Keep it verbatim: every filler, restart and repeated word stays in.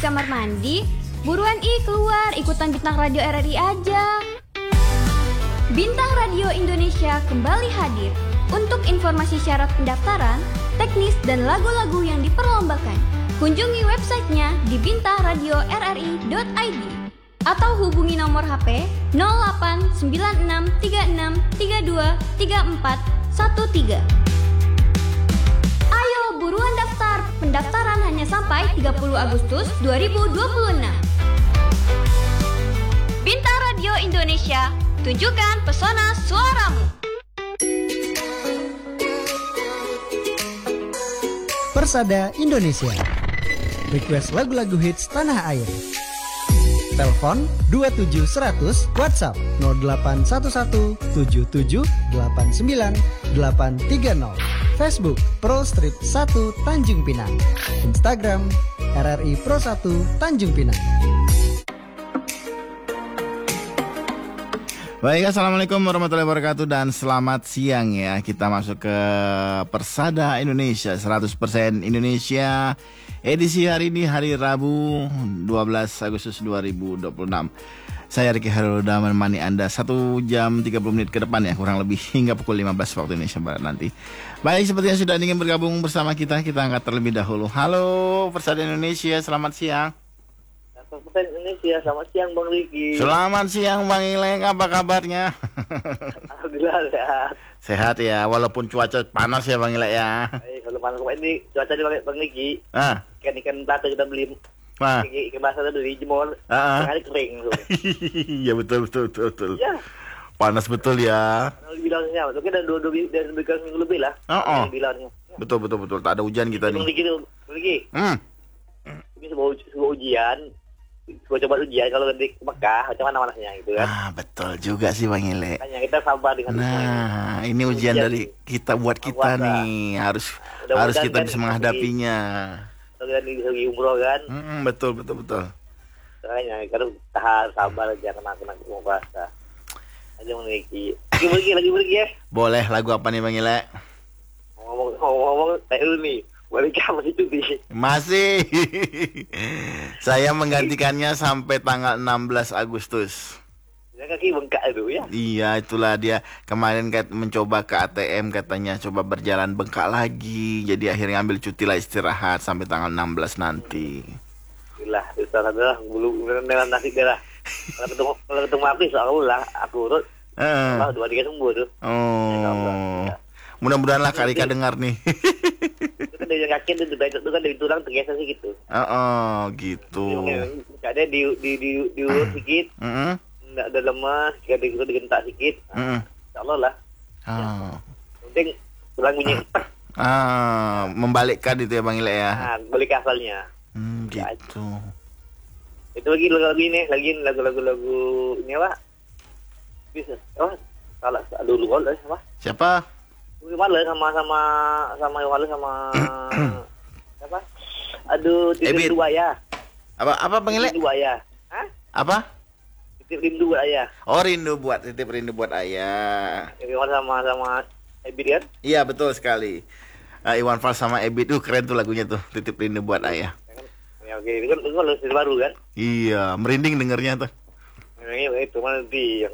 kamar mandi? Buruan ih keluar, ikutan Bintang Radio R R I aja. Bintang Radio Indonesia kembali hadir untuk informasi syarat pendaftaran, teknis dan lagu-lagu yang diperlombakan. Kunjungi websitenya di bintang radio r r i dot i d atau hubungi nomor H P nol delapan sembilan enam tiga enam tiga dua tiga empat satu tiga. Ayo buruan daftar, pendaftaran hanya sampai tiga puluh Agustus dua ribu dua puluh enam. Bintang Radio Indonesia, tunjukkan pesona suaramu. Persada Indonesia, request lagu-lagu hits tanah air. Telepon dua tujuh seratus, WhatsApp nol delapan satu satu tujuh tujuh delapan sembilan delapan tiga nol. Facebook Pro Strip satu Tanjung Pinang. Instagram R R I Pro satu Tanjung Pinang. Baik, assalamualaikum warahmatullahi wabarakatuh dan selamat siang ya. Kita masuk ke Persada Indonesia seratus persen Indonesia. Edisi hari ini hari Rabu dua belas Agustus dua ribu dua puluh enam. Saya Riki Haruda menemani Anda satu jam tiga puluh menit ke depan ya, kurang lebih hingga pukul lima belas waktu Indonesia Barat nanti. Baik, sepertinya sudah ingin bergabung bersama kita, kita angkat terlebih dahulu. Halo Persada Indonesia, selamat siang. Persada Indonesia, selamat siang Bang Riki. Selamat siang Bang Ileng, apa kabarnya? Alhamdulillah sehat. Sehat ya, walaupun cuaca panas ya Bang Ileng ya. Eh, kalau panas ini cuaca di Bang Riki. Ah. Ikan-ikan plata kita beli. Nah. Ikan basah itu beli jemur. Ah. Sekali kering tuh. Iya betul betul betul betul. Ya. Panas betul ya. Kalau bilangnya, mungkin dan dua dua dan lebih minggu lebih lah. Oh, oh. Bilangnya. Betul betul betul, tak ada hujan kita nih. Bang Riki, Bang Riki. Hmm. Ini sebuah, sebuah ujian. Sebuah coba ujian kalau di Mekah, macam mana manasnya gitu kan. Ah, betul juga sih Bang Ile. Hanya kita sabar dengan Nah, ini ujian, ujian dari kita buat kita puasa. Nih. Harus nah, harus kita kan bisa menghadapinya. Kalau kan di umroh kan. Hmm, betul betul betul. Makanya kita tahan sabar aja kena kena mau puasa. Aja memiliki. Lagi pergi lagi pergi ya. Boleh, lagu apa nih Bang Ile? Ngomong-ngomong teh nih. Balik masih cuti. Masih. Saya menggantikannya sampai tanggal enam belas Agustus. Ya kaki bengkak itu ya. Iya, itulah dia. Kemarin kat mencoba ke A T M katanya coba berjalan bengkak lagi. Jadi akhirnya ambil cuti lah, istirahat sampai tanggal enam belas nanti. Gila, itu adalah bulu nelan nasi darah. Kalau ketemu kalau ketemu aku soalnya aku urut. Heeh. Uh. Dua tiga sembuh tuh. Oh. Ya, mudah-mudahan lah Karika dengar nih. Itu kan dari kaki itu itu kan dari tulang tergeser sih gitu. Oh, oh gitu. Ada di di di diurut sedikit. Heeh. Enggak ada lemas, jika di digentak sedikit. Heeh. Insyaallah lah. Oh. Penting tulang bunyi. Ah, membalikkan itu ya Bang Ile ya. Nah, balik asalnya. Hmm, gitu. Itu lagi lagu ini, lagi lagu-lagu lagu ini apa? Bisa. Oh, salah dulu boleh apa? Siapa? Gimana sama sama sama Yohana sama apa? Aduh, titip dua ya. Apa apa Bang Ile? Titip dua ya. Hah? Apa? Titip rindu buat ayah. Oh, rindu buat titip rindu buat ayah. Yohana sama sama Ebit kan? Iya, betul sekali. Uh, Iwan Fals sama Ebit tuh keren tuh lagunya tuh, titip rindu buat ayah. Ya oke, itu kan itu kan baru kan? Iya, merinding dengernya tuh. Ini itu mana di